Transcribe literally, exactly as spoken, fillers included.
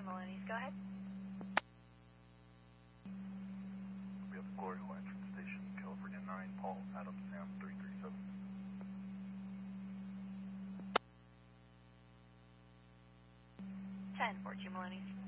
Maloney's, go ahead. We have Glory Hole Entrance Station, California nine, Paul, Adam, Sam, three three seven. ten, four two Maloney's.